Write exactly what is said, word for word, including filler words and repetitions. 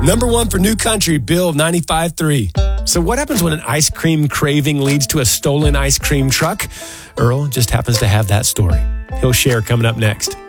Number one for New Country, Bill ninety-five three. So what happens when an ice cream craving leads to a stolen ice cream truck? Earl just happens to have that story. He'll share coming up next.